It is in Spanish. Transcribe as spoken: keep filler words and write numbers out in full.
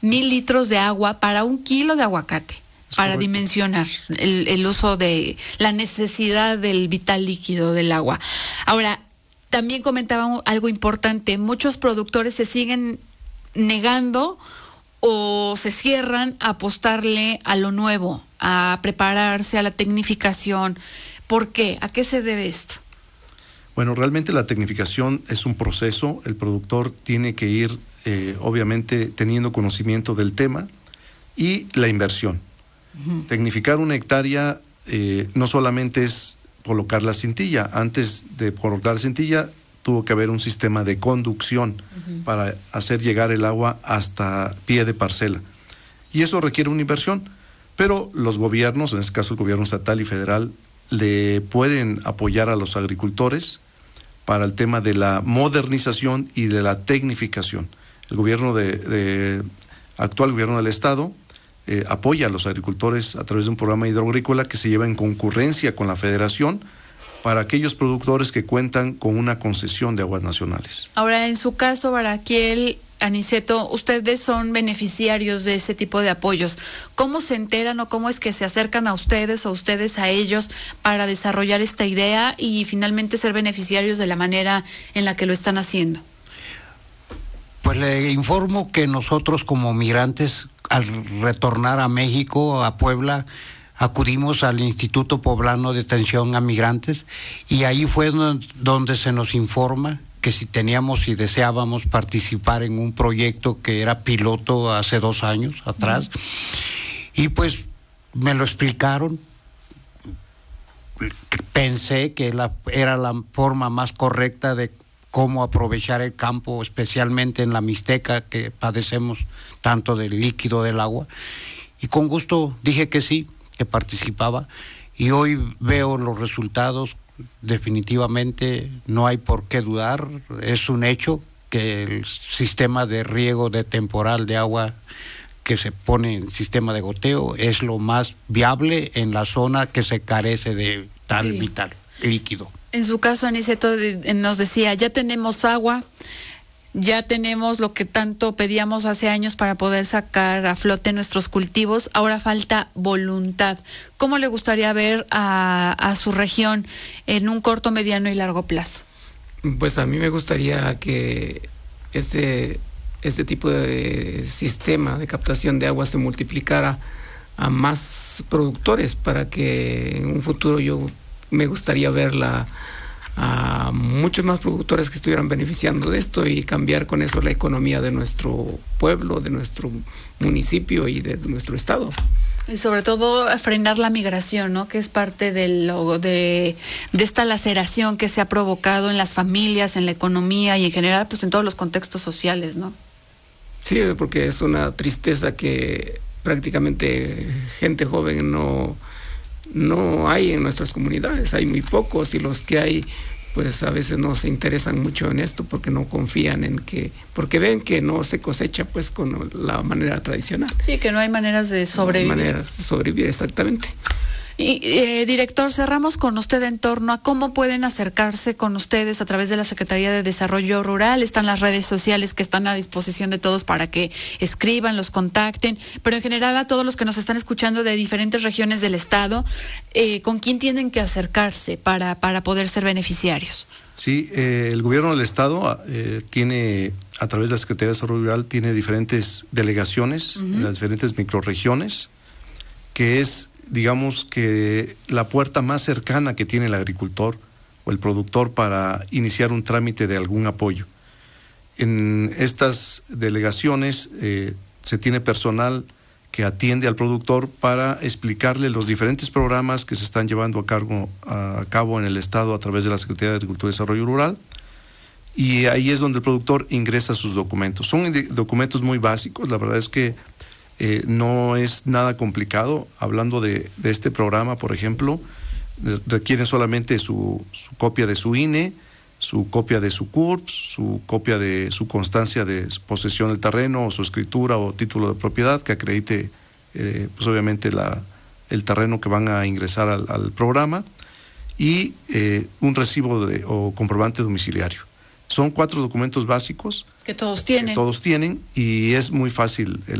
mil litros de agua para un kilo de aguacate, es para correcto. Dimensionar el, el uso de la necesidad del vital líquido del agua. Ahora, también comentaba algo importante, muchos productores se siguen negando o se cierran a apostarle a lo nuevo, a prepararse, a la tecnificación. ¿Por qué? ¿A qué se debe esto? Bueno, realmente la tecnificación es un proceso. El productor tiene que ir, eh, obviamente, teniendo conocimiento del tema y la inversión. Uh-huh. Tecnificar una hectárea eh, no solamente es colocar la cintilla. Antes de colocar la cintilla, tuvo que haber un sistema de conducción uh-huh. para hacer llegar el agua hasta pie de parcela. Y eso requiere una inversión, pero los gobiernos, en este caso el gobierno estatal y federal, le pueden apoyar a los agricultores para el tema de la modernización y de la tecnificación. El gobierno de, de actual gobierno del estado eh, apoya a los agricultores a través de un programa hidroagrícola que se lleva en concurrencia con la federación para aquellos productores que cuentan con una concesión de aguas nacionales. Ahora, en su caso, Baraquiel, Aniceto, ustedes son beneficiarios de ese tipo de apoyos. ¿Cómo se enteran o cómo es que se acercan a ustedes o ustedes a ellos para desarrollar esta idea y finalmente ser beneficiarios de la manera en la que lo están haciendo? Pues le informo que nosotros como migrantes, al retornar a México, a Puebla, acudimos al Instituto Poblano de Atención a Migrantes y ahí fue donde se nos informa que si teníamos y deseábamos participar en un proyecto que era piloto hace dos años atrás. Uh-huh. Y pues me lo explicaron. Pensé que la, era la forma más correcta de cómo aprovechar el campo, especialmente en la Mixteca, que padecemos tanto del líquido del agua. Y con gusto dije que sí, que participaba, y hoy veo los resultados. Definitivamente no hay por qué dudar, es un hecho que el sistema de riego de temporal de agua que se pone en sistema de goteo es lo más viable en la zona que se carece de tal sí. vital líquido. En su caso, Aniceto nos decía, ya tenemos agua, ya tenemos lo que tanto pedíamos hace años para poder sacar a flote nuestros cultivos, ahora falta voluntad. ¿Cómo le gustaría ver a, a su región en un corto, mediano y largo plazo? Pues a mí me gustaría que este, este tipo de sistema de captación de agua se multiplicara a más productores para que en un futuro yo me gustaría verla a muchos más productores que estuvieran beneficiando de esto y cambiar con eso la economía de nuestro pueblo, de nuestro municipio y de nuestro estado. Y sobre todo frenar la migración, ¿no? Que es parte de, lo, de, de esta laceración que se ha provocado en las familias, en la economía y en general pues en todos los contextos sociales, ¿no? Sí, porque es una tristeza que prácticamente gente joven no... no hay en nuestras comunidades, hay muy pocos y los que hay pues a veces no se interesan mucho en esto porque no confían en que, porque ven que no se cosecha pues con la manera tradicional. Sí, que no hay maneras de sobrevivir. No hay maneras de sobrevivir, exactamente. Y eh, director, cerramos con usted en torno a cómo pueden acercarse con ustedes a través de la Secretaría de Desarrollo Rural. Están las redes sociales que están a disposición de todos para que escriban, los contacten, pero en general a todos los que nos están escuchando de diferentes regiones del estado, eh, ¿con quién tienen que acercarse para, para poder ser beneficiarios? Sí, eh, el gobierno del estado eh, tiene, a través de la Secretaría de Desarrollo Rural, tiene diferentes delegaciones uh-huh. en las diferentes microrregiones, que es, digamos que la puerta más cercana que tiene el agricultor o el productor para iniciar un trámite de algún apoyo. En estas delegaciones eh, se tiene personal que atiende al productor para explicarle los diferentes programas que se están llevando a, cargo, a cabo en el estado a través de la Secretaría de Agricultura y Desarrollo Rural, y ahí es donde el productor ingresa sus documentos. Son documentos muy básicos, la verdad es que Eh, no es nada complicado. Hablando de, de este programa, por ejemplo, eh, requieren solamente su, su copia de su I N E, su copia de su C U R P S, su copia de su constancia de posesión del terreno, o su escritura o título de propiedad que acredite, eh, pues obviamente, la, el terreno que van a ingresar al, al programa, y eh, un recibo de, o comprobante domiciliario. Son cuatro documentos básicos que todos tienen. Que todos tienen, y es muy fácil el